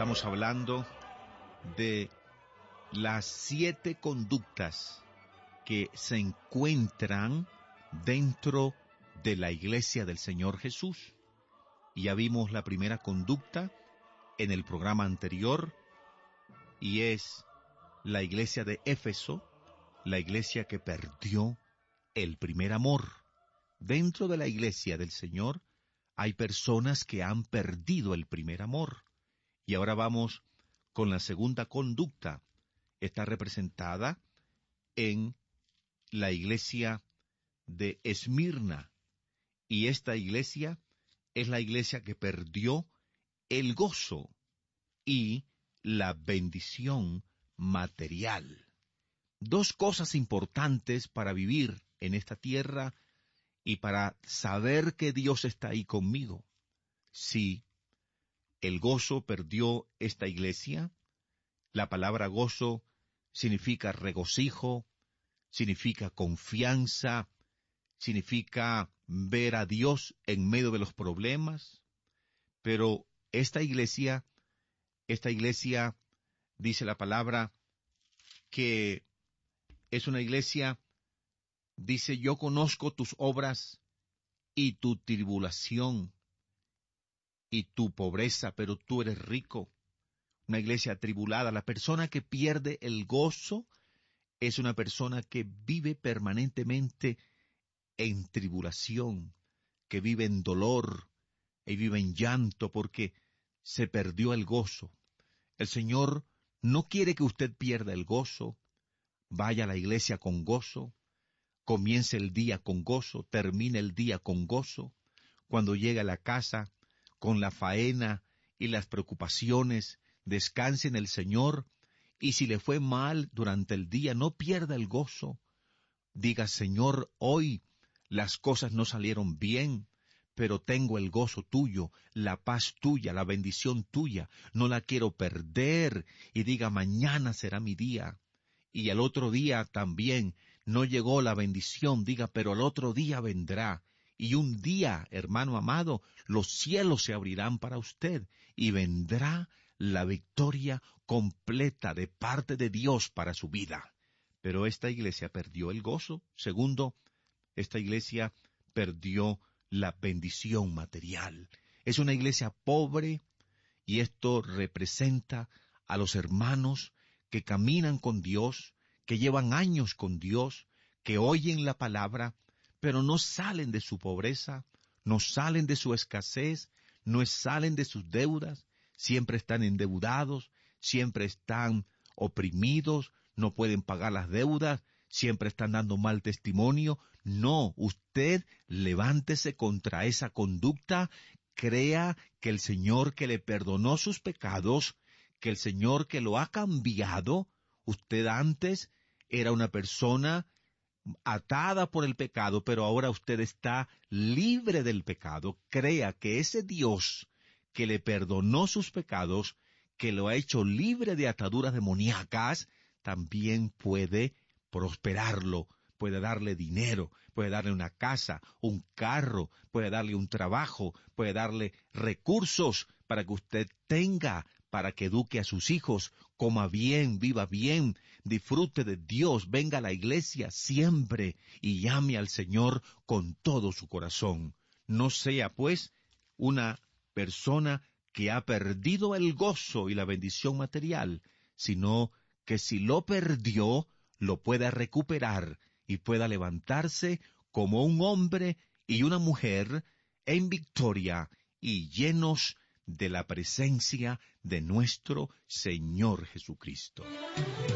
Estamos hablando de las 7 conductas que se encuentran dentro de la iglesia del Señor Jesús. Y ya vimos la primera conducta en el programa anterior, y es la iglesia de Éfeso, la iglesia que perdió el primer amor. Dentro de la iglesia del Señor hay personas que han perdido el primer amor. Y ahora vamos con la segunda conducta. Está representada en la iglesia de Esmirna. Y esta iglesia es la iglesia que perdió el gozo y la bendición material. 2 cosas importantes para vivir en esta tierra y para saber que Dios está ahí conmigo. Sí, el gozo perdió esta iglesia. La palabra gozo significa regocijo, significa confianza, significa ver a Dios en medio de los problemas. Pero esta iglesia, dice la palabra, que es una iglesia, dice, yo conozco tus obras y tu tribulación y tu pobreza, pero tú eres rico. Una iglesia atribulada. La persona que pierde el gozo es una persona que vive permanentemente en tribulación, que vive en dolor y vive en llanto porque se perdió el gozo. El Señor no quiere que usted pierda el gozo. Vaya a la iglesia con gozo, comience el día con gozo, termine el día con gozo. Cuando llegue a la casa, con la faena y las preocupaciones, descanse en el Señor, y si le fue mal durante el día, no pierda el gozo. Diga, Señor, hoy las cosas no salieron bien, pero tengo el gozo tuyo, la paz tuya, la bendición tuya, no la quiero perder. Y diga, mañana será mi día. Y al otro día también no llegó la bendición, diga, pero al otro día vendrá. Y un día, hermano amado, los cielos se abrirán para usted y vendrá la victoria completa de parte de Dios para su vida. Pero esta iglesia perdió el gozo. Segundo, esta iglesia perdió la bendición material. Es una iglesia pobre, y esto representa a los hermanos que caminan con Dios, que llevan años con Dios, que oyen la palabra, pero no salen de su pobreza, no salen de su escasez, no salen de sus deudas, siempre están endeudados, siempre están oprimidos, no pueden pagar las deudas, siempre están dando mal testimonio. No, usted levántese contra esa conducta, crea que el Señor que le perdonó sus pecados, que el Señor que lo ha cambiado. Usted antes era una persona atada por el pecado, pero ahora usted está libre del pecado. Crea que ese Dios que le perdonó sus pecados, que lo ha hecho libre de ataduras demoníacas, también puede prosperarlo, puede darle dinero, puede darle una casa, un carro, puede darle un trabajo, puede darle recursos para que usted tenga, para que eduque a sus hijos, coma bien, viva bien, disfrute de Dios, venga a la iglesia siempre y llame al Señor con todo su corazón. No sea, pues, una persona que ha perdido el gozo y la bendición material, sino que si lo perdió, lo pueda recuperar y pueda levantarse como un hombre y una mujer en victoria y llenos de la presencia de nuestro Señor Jesucristo.